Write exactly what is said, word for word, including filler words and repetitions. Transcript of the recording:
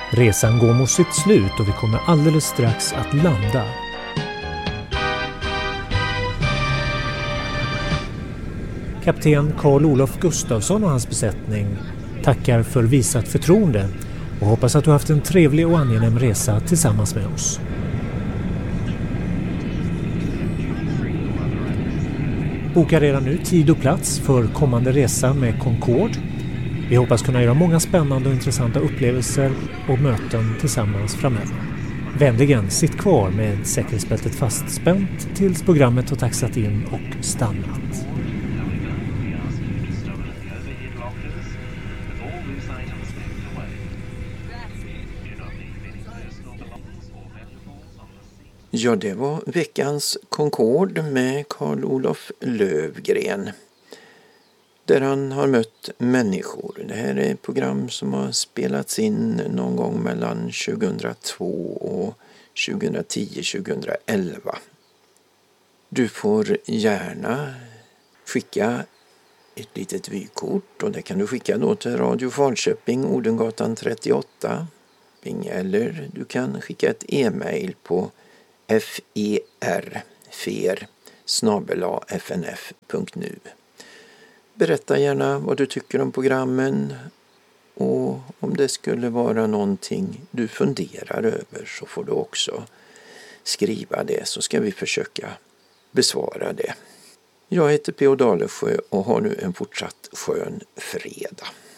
Resan går mot sitt slut och vi kommer alldeles strax att landa. Kapten Carl Olof Gustafsson och hans besättning tackar för visat förtroende och hoppas att du har haft en trevlig och angenäm resa tillsammans med oss. Boka redan nu tid och plats för kommande resa med Concorde. Vi hoppas kunna göra många spännande och intressanta upplevelser och möten tillsammans framöver. Vänligen sitt kvar med säkerhetsbältet fastspänt tills programmet har taxat in och stannat. Ja, det var veckans Concorde med Carl Olof Löfgren. Där han har mött människor. Det här är ett program som har spelats in någon gång mellan tjugohundratvå och tjugohundratio tjugohundraelva. Du får gärna skicka ett litet vykort och det kan du skicka då till Radio Falköping, Odengatan trettioåtta. Eller du kan skicka ett e-mail på fer, fer, snabel-a fnf punkt nu. Berätta gärna vad du tycker om programmen och om det skulle vara någonting du funderar över så får du också skriva det så ska vi försöka besvara det. Jag heter P O Dalesjö och har nu en fortsatt skön fredag.